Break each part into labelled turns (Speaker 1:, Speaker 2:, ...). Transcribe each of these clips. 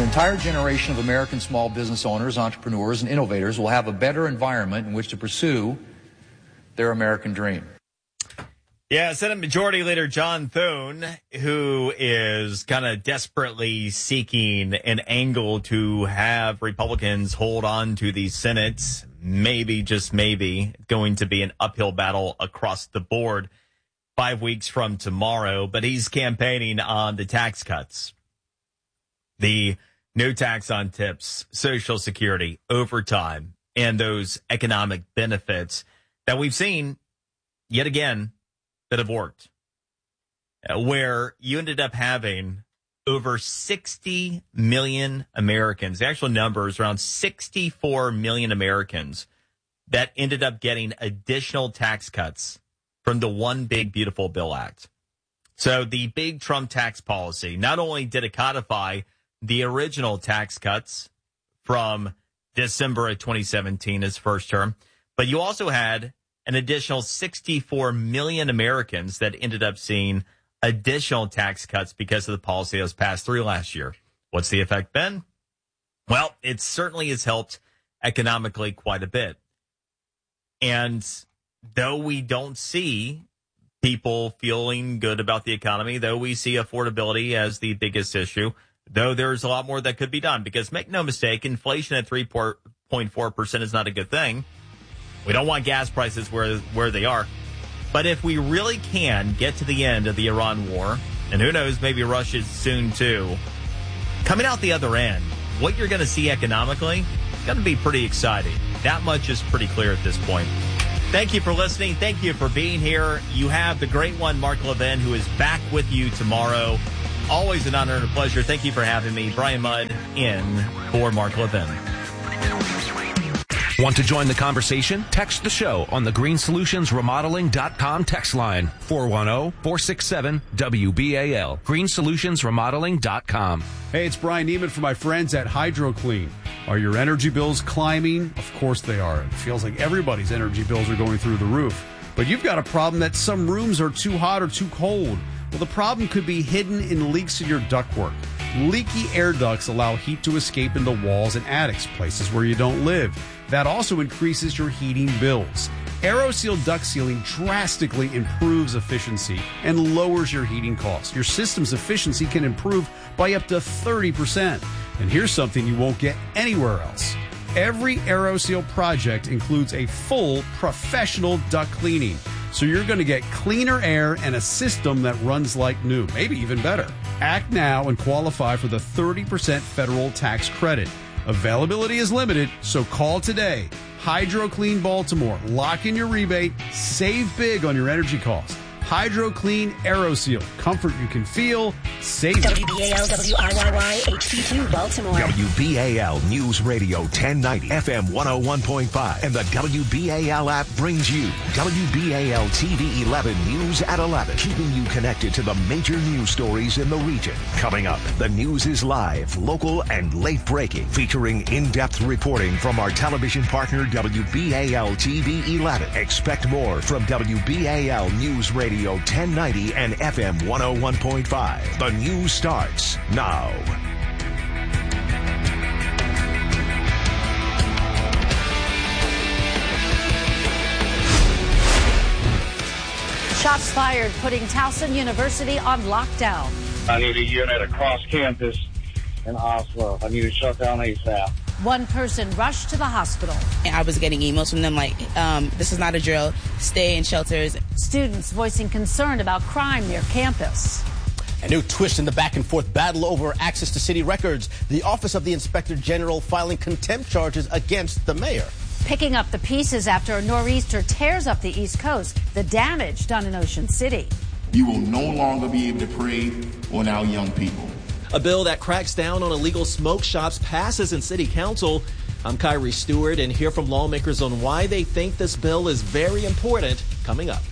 Speaker 1: entire generation of American small business owners, entrepreneurs, and innovators will have a better environment in which to pursue their American dream.
Speaker 2: Yeah, Senate Majority Leader John Thune, who is kind of desperately seeking an angle to have Republicans hold on to the Senate, maybe, just maybe, going to be an uphill battle across the board 5 weeks from tomorrow, but he's campaigning on the tax cuts. The no tax on tips, Social Security, overtime, and those economic benefits that we've seen yet again that have worked, where you ended up having over 60 million Americans. The actual number is around 64 million Americans that ended up getting additional tax cuts from the One Big Beautiful Bill Act. So the big Trump tax policy, not only did it codify the original tax cuts from December of 2017, his first term, but you also had an additional 64 million Americans that ended up seeing additional tax cuts because of the policy that was passed through last year. What's the effect been? Well, it certainly has helped economically quite a bit. And though we don't see people feeling good about the economy, though we see affordability as the biggest issue, though there's a lot more that could be done, because make no mistake, inflation at 3.4% is not a good thing. We don't want gas prices where they are. But if we really can get to the end of the Iran war, and who knows, maybe Russia soon too, coming out the other end, what you're going to see economically is going to be pretty exciting. That much is pretty clear at this point. Thank you for listening. Thank you for being here. You have the great one, Mark Levin, who is back with you tomorrow. Always an honor and a pleasure. Thank you for having me. Brian Mudd in for Mark Levin.
Speaker 3: Want to join the conversation? Text the show on the greensolutionsremodeling.com text line, 410-467-WBAL. greensolutionsremodeling.com.
Speaker 4: Hey, it's Brian Neiman for my friends at HydroClean. Are your energy bills climbing? Of course they are. It feels like everybody's energy bills are going through the roof. But you've got a problem that some rooms are too hot or too cold. Well, the problem could be hidden in leaks in your ductwork. Leaky air ducts allow heat to escape into walls and attics, places where you don't live. That also increases your heating bills. AeroSeal duct sealing drastically improves efficiency and lowers your heating costs. Your system's efficiency can improve by up to 30%. And here's something you won't get anywhere else. Every AeroSeal project includes a full professional duct cleaning. So you're going to get cleaner air and a system that runs like new, maybe even better. Act now and qualify for the 30% federal tax credit. Availability is limited, so call today. HydroClean Baltimore. Lock in your rebate. Save big on your energy costs. HydroClean AeroSeal. Comfort you can feel. Save it.
Speaker 5: WBAL WIYY HD2 Baltimore.
Speaker 6: WBAL News Radio 1090 FM 101.5 and the WBAL app brings you WBAL TV 11 News at 11, keeping you connected to the major news stories in the region. Coming up, the news is live, local, and late breaking, featuring in-depth reporting from our television partner WBAL TV 11. Expect more from WBAL News Radio 1090 and FM 101.5. The news starts now.
Speaker 7: Shots fired, putting Towson University on lockdown.
Speaker 8: I need a unit across campus in Oslo. I need to shut down ASAP.
Speaker 7: One person rushed to the hospital.
Speaker 9: I was getting emails from them like, this is not a drill. Stay in shelters.
Speaker 7: Students voicing concern about crime near campus.
Speaker 10: A new twist in the back-and-forth battle over access to city records. The Office of the Inspector General filing contempt charges against the mayor.
Speaker 7: Picking up the pieces after a nor'easter tears up the East Coast. The damage done in Ocean City.
Speaker 11: You will no longer be able to prey on our young people.
Speaker 12: A bill that cracks down on illegal smoke shops passes in City Council. I'm Kyrie Stewart, and hear from lawmakers on why they think this bill is very important coming up.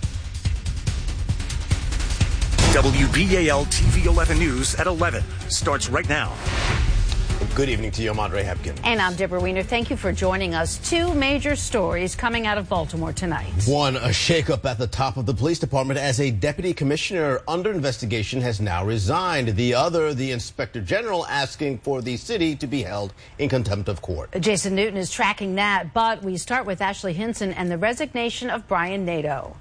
Speaker 6: WBAL TV 11 News at 11 starts right now.
Speaker 10: Good evening to you. I'm Andre Hepkin.
Speaker 7: And I'm Deborah Wiener. Thank you for joining us. Two major stories coming out of Baltimore tonight.
Speaker 10: One, a shakeup at the top of the police department as a deputy commissioner under investigation has now resigned. The other, the inspector general asking for the city to be held in contempt of court.
Speaker 7: Jason Newton is tracking that, but we start with Ashley Hinson and the resignation of Brian Nadeau.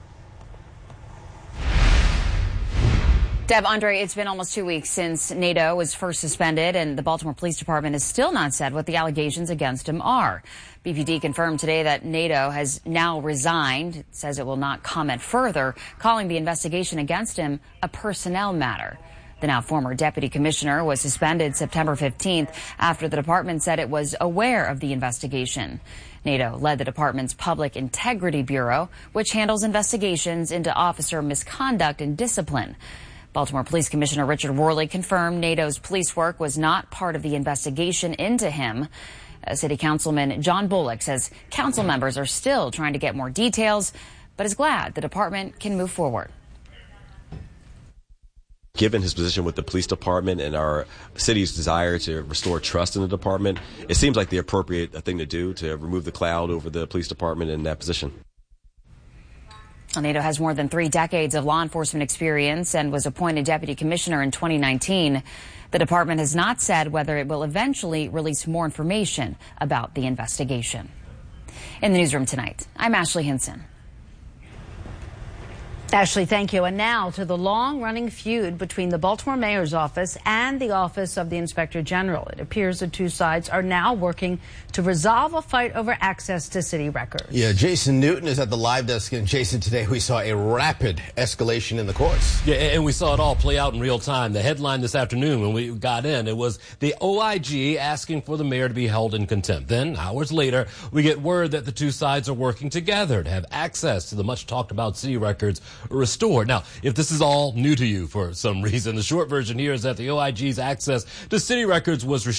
Speaker 13: Deb, Andre, it's been almost 2 weeks since Nadeau was first suspended, and the Baltimore Police Department has still not said what the allegations against him are. BPD confirmed today that Nadeau has now resigned. It says it will not comment further, calling the investigation against him a personnel matter. The now former deputy commissioner was suspended September 15th after the department said it was aware of the investigation. Nadeau led the department's Public Integrity Bureau, which handles investigations into officer misconduct and discipline. Baltimore Police Commissioner Richard Worley confirmed Nadeau's police work was not part of the investigation into him. City Councilman John Bullock says council members are still trying to get more details, but is glad the department can move forward.
Speaker 14: Given his position with the police department and our city's desire to restore trust in the department, it seems like the appropriate thing to do to remove the cloud over the police department in that position.
Speaker 13: Nadeau has more than 3 decades of law enforcement experience and was appointed deputy commissioner in 2019. The department has not said whether it will eventually release more information about the investigation. In the newsroom tonight, I'm Ashley Hinson.
Speaker 7: Ashley, thank you. And now to the long-running feud between the Baltimore mayor's office and the office of the inspector general. It appears the two sides are now working to resolve a fight over access to city records.
Speaker 10: Yeah, Jason Newton is at the live desk. And Jason, today we saw a rapid escalation in the courts.
Speaker 15: Yeah, and we saw it all play out in real time. The headline this afternoon when we got in, it was the OIG asking for the mayor to be held in contempt. Then, hours later, we get word that the two sides are working together to have access to the much talked about city records restored. Now, if this is all new to you for some reason, the short version here is that the OIG's access to city records was restricted